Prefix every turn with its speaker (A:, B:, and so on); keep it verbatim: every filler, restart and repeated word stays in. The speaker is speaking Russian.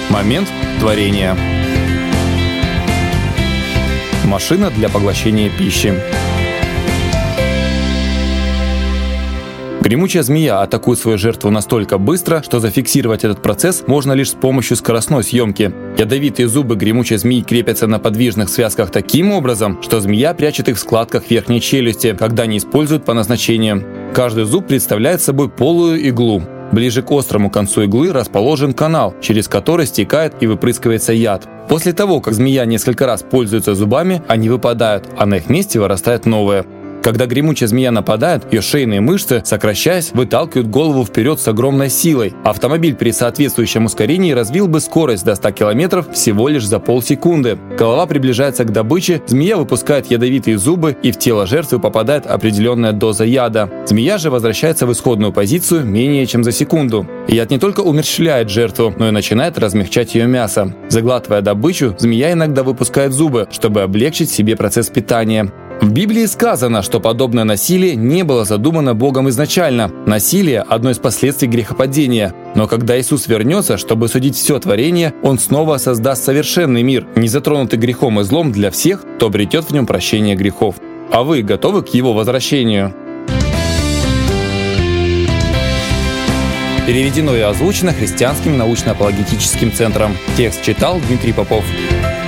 A: Момент творения. Машина для поглощения пищи. Гремучая змея атакует свою жертву настолько быстро, что зафиксировать этот процесс можно лишь с помощью скоростной съемки. Ядовитые зубы гремучей змеи крепятся на подвижных связках таким образом, что змея прячет их в складках верхней челюсти, когда не использует по назначению. Каждый зуб представляет собой полую иглу. Ближе к острому концу иглы расположен канал, через который стекает и выпрыскивается яд. После того, как змея несколько раз пользуется зубами, они выпадают, а на их месте вырастает новое. Когда гремучая змея нападает, ее шейные мышцы, сокращаясь, выталкивают голову вперед с огромной силой. Автомобиль при соответствующем ускорении развил бы скорость до ста километров всего лишь за полсекунды. Голова приближается к добыче, змея выпускает ядовитые зубы, и в тело жертвы попадает определенная доза яда. Змея же возвращается в исходную позицию менее чем за секунду. Яд не только умерщвляет жертву, но и начинает размягчать ее мясо. Заглатывая добычу, змея иногда выпускает зубы, чтобы облегчить себе процесс питания. В Библии сказано, что подобное насилие не было задумано Богом изначально. Насилие – одно из последствий грехопадения. Но когда Иисус вернется, чтобы судить все творение, Он снова создаст совершенный мир, не затронутый грехом и злом для всех, кто обретет в нем прощение грехов. А вы готовы к Его возвращению? Переведено и озвучено Христианским научно-апологетическим центром. Текст читал Дмитрий Попов.